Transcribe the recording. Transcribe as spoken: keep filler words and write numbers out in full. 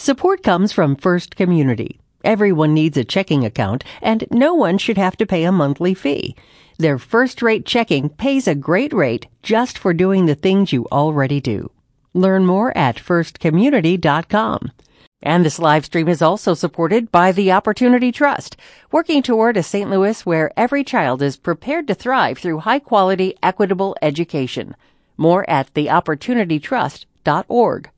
Support comes from First Community. Everyone needs a checking account, and no one should have to pay a monthly fee. Their first-rate checking pays a great rate just for doing the things you already do. Learn more at first community dot com. And this live stream is also supported by the Opportunity Trust, working toward a Saint Louis where every child is prepared to thrive through high-quality, equitable education. More at the opportunity trust dot org.